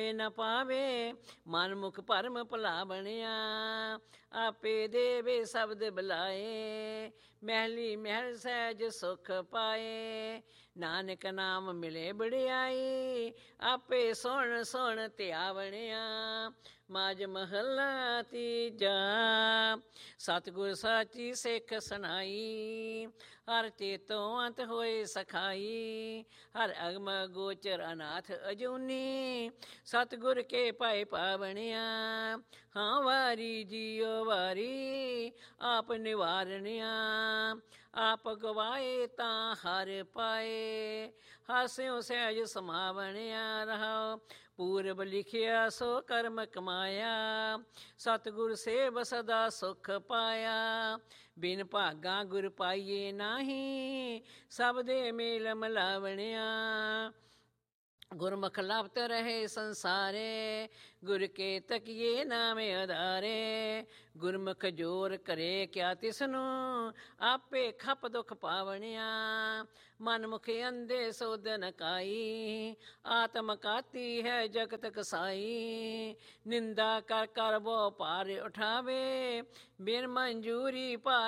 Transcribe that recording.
ਪਾਏ ਨਾ ਪਾਵੇ, ਮਨ ਮੁਖ ਭਰਮ ਭੁਲਾ ਬਣਿਆ। ਆਪੇ ਦੇਵੇ ਸ਼ਬਦ ਬੁਲਾਏ, ਮਹਿਲੀ ਮਹਿਲ ਸਹਿਜ ਸੁਖ ਪਾਏ। ਨਾਨਕ ਨਾਮ ਮਿਲੇ ਬੜਿਆਈ, ਆਪੇ ਸੁਣ ਸੁਣ ਧਿਆਵਣਿਆ। ਮਾਝ ਮਹੱਲਾ ਤੀਜਾ। ਸਤਿਗੁਰ ਸਾਚੀ ਸਿੱਖ ਸੁਣਾਈ, ਹਰ ਚੇਤੋਂ ਅੰਤ ਹੋਏ ਸਖਾਈ। ਹਰ ਅਗਮ ਗੋਚਰ ਅਨਾਥ ਅਜੂਨੀ, ਸਤਿਗੁਰ ਕੇ ਪਾਏ ਪਾਵਣਿਆ। ਹਾਂ ਵਾਰੀ ਜੀਓ ਵਾਰੀ, ਆਪ ਨਿਵਾਰਣਿਆ। ਆਪ ਗਵਾਏ ਤਾਂ ਹਰ ਪਾਏ, ਹਾਸਿਓ ਸਹਿਜ ਸਮਾਵਣਿਆ। ਰਹਾਉ ਪੂਰਬ ਲਿਖਿਆ ਸੋ ਕਰਮ ਕਮਾਇਆ, ਸਤਿਗੁਰ ਸੇਵ ਸਦਾ ਸੁਖ ਪਾਇਆ। ਬਿਨ ਭਾਗਾ ਗੁਰ ਪਾਈਏ ਨਾਹੀਂ, ਸਭ ਦੇ ਮੇਲ ਮਿਲਾਵਣਿਆ। ਗੁਰਮੁਖ ਲਪਤ ਰਹੇ ਸੰਸਾਰੇ, ਗੁਰ ਕੇ ਤਕੀਏ ਨਾਮ ਆਧਾਰੇ। ਗੁਰਮੁਖ ਜੋਰ ਕਰੇ ਕਿਆ ਤਿਸਨੂੰ, ਆਪੇ ਖਪ ਦੁਖ ਪਾਵਣਿਆ। ਮਨ ਮੁਖ ਅੰਧੇ ਸੋਧਨ ਕਾਈ, ਆਤਮ ਕਾਤੀ ਹੈ ਜਗਤ ਕਸਾਈ। ਨਿੰਦਾ ਕਰ ਕਰ ਬਹੁ ਭਾਰ ਉਠਾਵੇ, ਬਿਨ ਮੰਜੂਰੀ ਭਾਰ